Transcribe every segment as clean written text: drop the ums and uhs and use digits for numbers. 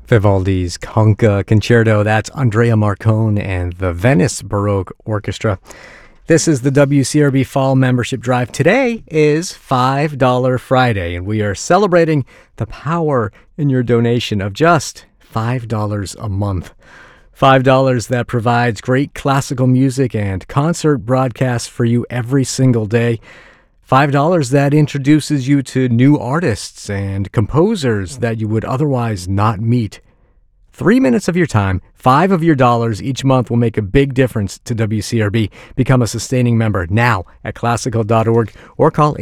Vivaldi's Conca Concerto. That's Andrea Marcone and the Venice Baroque Orchestra. This is the WCRB Fall Membership Drive. Today is $5 Friday, and we are celebrating the power in your donation of just $5 a month. $5 that provides great classical music and concert broadcasts for you every single day. $5 that introduces you to new artists and composers that you would otherwise not meet. 3 minutes of your time, 5 of your dollars each month will make a big difference to WCRB. Become a sustaining member now at classical.org or call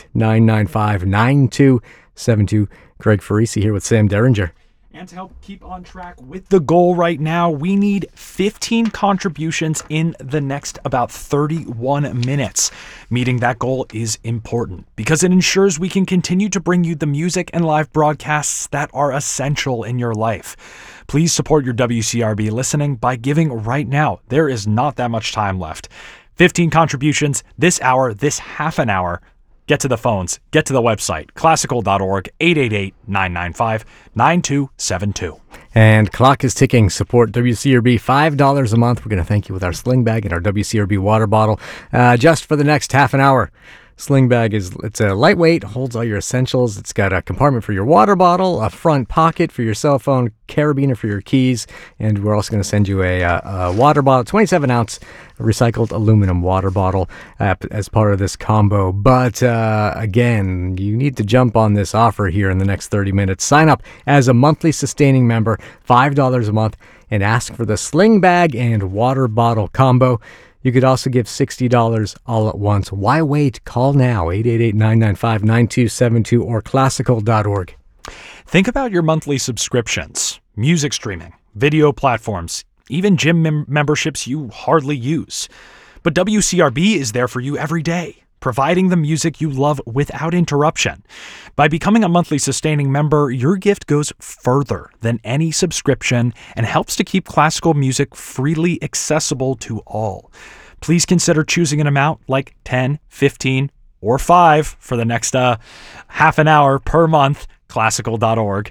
888-995-9272. Greg Farisi here with Sam Derringer. And to help keep on track with the goal right now, we need 15 contributions in the next about 31 minutes. Meeting that goal is important because it ensures we can continue to bring you the music and live broadcasts that are essential in your life. Please support your WCRB listening by giving right now. There is not that much time left. 15 contributions this hour, this half an hour. Get to the phones, get to the website, classical.org, 888-995-9272. And clock is ticking. Support WCRB $5 a month. We're going to thank you with our sling bag and our WCRB water bottle just for the next half an hour. Sling bag it's a lightweight, holds all your essentials. It's got a compartment for your water bottle, a front pocket for your cell phone, carabiner for your keys, and we're also going to send you a water bottle, 27-ounce recycled aluminum water bottle as part of this combo. But again, you need to jump on this offer here in the next 30 minutes. Sign up as a monthly sustaining member, $5 a month, and ask for the sling bag and water bottle combo. You could also give $60 all at once. Why wait? Call now, 888-995-9272 or classical.org. Think about your monthly subscriptions, music streaming, video platforms, even gym memberships you hardly use. But WCRB is there for you every day, providing the music you love without interruption. By becoming a monthly sustaining member, your gift goes further than any subscription and helps to keep classical music freely accessible to all. Please consider choosing an amount like 10, 15, or 5 for the next half an hour per month. Classical.org,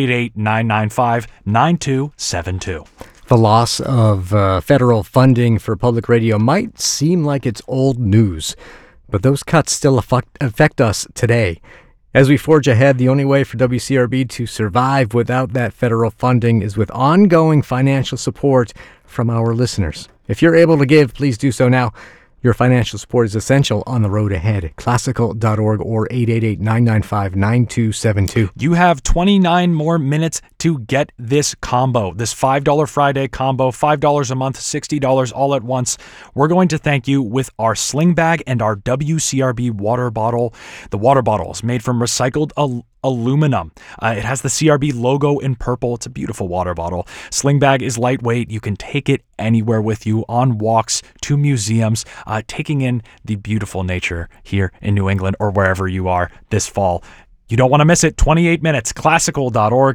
888-995-9272. The loss of federal funding for public radio might seem like it's old news, but those cuts still affect us today. As we forge ahead, the only way for WCRB to survive without that federal funding is with ongoing financial support from our listeners. If you're able to give, please do so now. Your financial support is essential on the road ahead. Classical.org or 888-995-9272. You have 29 more minutes to get this combo, this $5 Friday combo, $5 a month, $60 all at once. We're going to thank you with our sling bag and our WCRB water bottle. The water bottle is made from recycled aluminum. It has the CRB logo in purple. It's a beautiful water bottle. Sling bag is lightweight. You can take it anywhere with you on walks to museums, taking in the beautiful nature here in New England or wherever you are this fall. You don't want to miss it. 28 minutes. Classical.org,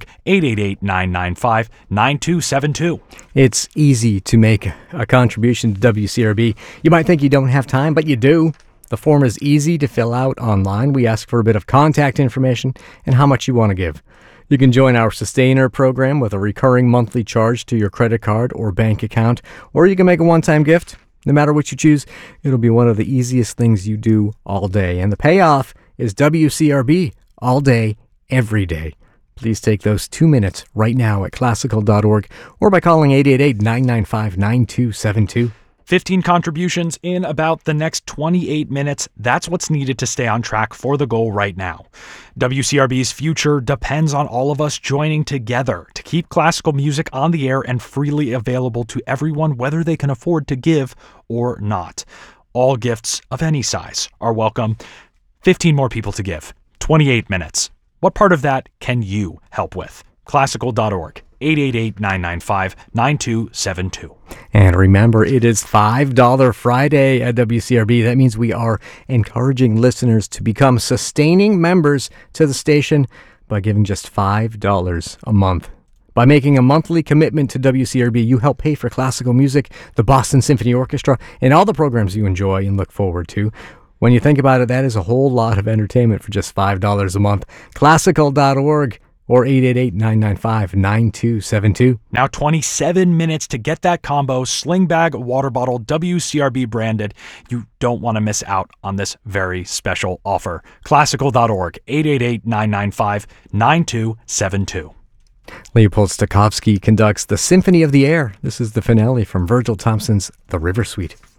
888-995-9272. It's easy to make a contribution to WCRB. You might think you don't have time, but you do. The form is easy to fill out online. We ask for a bit of contact information and how much you want to give. You can join our Sustainer program with a recurring monthly charge to your credit card or bank account, or you can make a one-time gift. No matter what you choose, it'll be one of the easiest things you do all day. And the payoff is WCRB all day, every day. Please take those 2 minutes right now at classical.org or by calling 888-995-9272. 15 contributions in about the next 28 minutes. That's what's needed to stay on track for the goal right now. WCRB's future depends on all of us joining together to keep classical music on the air and freely available to everyone, whether they can afford to give or not. All gifts of any size are welcome. 15 more people to give. 28 minutes. What part of that can you help with? Classical.org. 888-995-9272. And remember, it is $5 Friday at WCRB. That means we are encouraging listeners to become sustaining members to the station by giving just $5 a month. By making a monthly commitment to WCRB, you help pay for classical music, the Boston Symphony Orchestra, and all the programs you enjoy and look forward to. When you think about it, that is a whole lot of entertainment for just $5 a month. Classical.org. or 888-995-9272. Now 27 minutes to get that combo, sling bag, water bottle, WCRB branded. You don't want to miss out on this very special offer. Classical.org, 888-995-9272. Leopold Stokowski conducts the Symphony of the Air. This is the finale from Virgil Thompson's The River Suite.